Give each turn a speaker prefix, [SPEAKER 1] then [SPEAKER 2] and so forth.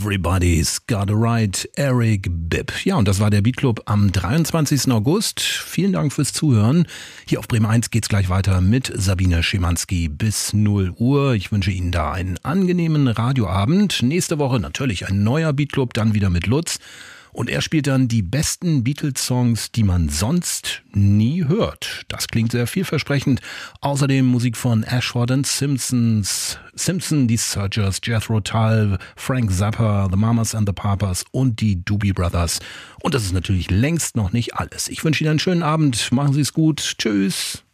[SPEAKER 1] Everybody's Got a Right, Eric Bibb. Ja, und das war der Beatclub am 23. August. Vielen Dank fürs Zuhören. Hier auf Bremen 1 geht's gleich weiter mit Sabine Schimanski bis 0 Uhr. Ich wünsche Ihnen da einen angenehmen Radioabend. Nächste Woche natürlich ein neuer Beatclub, dann wieder mit Lutz. Und er spielt dann die besten Beatles-Songs, die man sonst nie hört. Das klingt sehr vielversprechend. Außerdem Musik von Ashford and Simpson, die Searchers, Jethro Tull, Frank Zappa, The Mamas and the Papas und die Doobie Brothers. Und das ist natürlich längst noch nicht alles. Ich wünsche Ihnen einen schönen Abend. Machen Sie es gut. Tschüss.